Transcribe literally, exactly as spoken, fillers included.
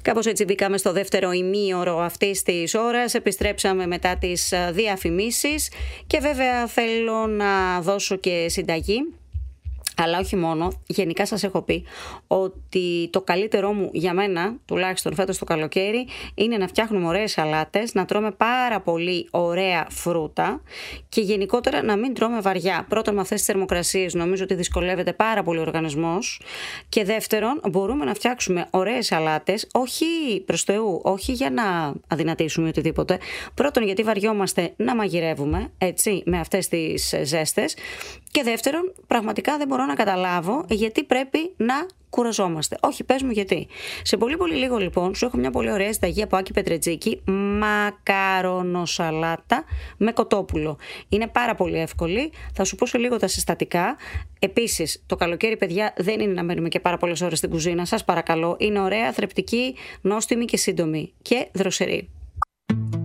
Κάπως έτσι μπήκαμε στο δεύτερο ημίωρο αυτής της ώρας. Επιστρέψαμε μετά τις διαφημίσεις και βέβαια θέλω να δώσω και συνταγή. Αλλά όχι μόνο, γενικά σας έχω πει ότι το καλύτερό μου για μένα, τουλάχιστον φέτος το καλοκαίρι, είναι να φτιάχνουμε ωραίες σαλάτες, να τρώμε πάρα πολύ ωραία φρούτα και γενικότερα να μην τρώμε βαριά. Πρώτον, με αυτές τις θερμοκρασίες νομίζω ότι δυσκολεύεται πάρα πολύ ο οργανισμός και δεύτερον, μπορούμε να φτιάξουμε ωραίες σαλάτες, όχι προς Θεού, όχι για να αδυνατήσουμε οτιδήποτε. Πρώτον, γιατί βαριόμαστε να μαγειρεύουμε, έτσι, με αυτές τις ζέστες και δεύτερον, πραγματικά δεν μπορώ να καταλάβω γιατί πρέπει να κουραζόμαστε. Όχι, πες μου γιατί. Σε πολύ πολύ λίγο λοιπόν σου έχω μια πολύ ωραία συνταγή από Άκη Πετρετζίκη, μακαρονοσαλάτα με κοτόπουλο. Είναι πάρα πολύ εύκολη, θα σου πω σε λίγο τα συστατικά. Επίσης, το καλοκαίρι παιδιά δεν είναι να μένουμε και πάρα πολλές ώρες στην κουζίνα, σας παρακαλώ. Είναι ωραία, θρεπτική, νόστιμη και σύντομη και δροσερή.